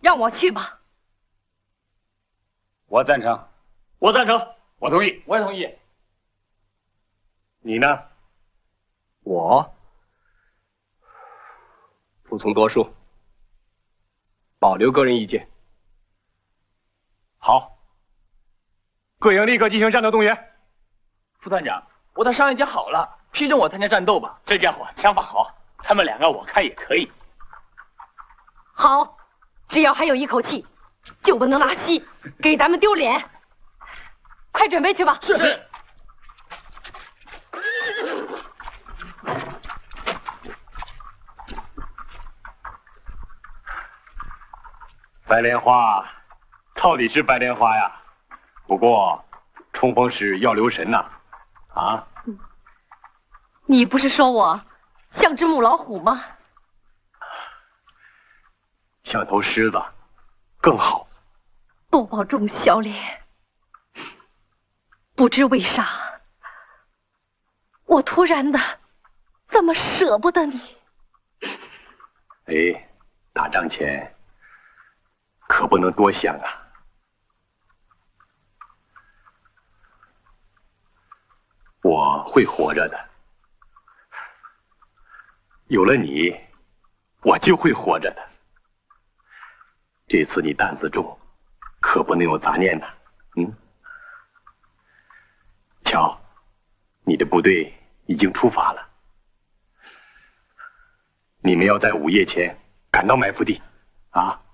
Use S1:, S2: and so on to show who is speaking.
S1: 让我去吧。
S2: 我赞成，
S3: 我赞成，
S2: 我同意，
S3: 我也同意。
S2: 你呢？
S4: 我服从多数，保留个人意见。
S2: 好，各营立刻进行战斗动员。
S3: 副团长，我的伤已经好了，批准我参加战斗吧。
S5: 这家伙枪法好，他们2个我看也可以。
S1: 好，只要还有一口气，就不能拉稀，给咱们丢脸。快准备去吧。
S3: 是。
S2: 白莲花，到底是白莲花呀。不过，冲锋时要留神呐。啊？
S1: 你不是说我像只母老虎吗？
S2: 像头狮子，更好。
S1: 多保重，小莲。不知为啥，我突然的这么舍不得你。
S2: 哎，打仗前可不能多想啊。我会活着的，有了你，我就会活着的。这次你担子重，可不能有杂念呐。瞧，你的部队已经出发了，你们要在午夜前赶到埋伏地，啊。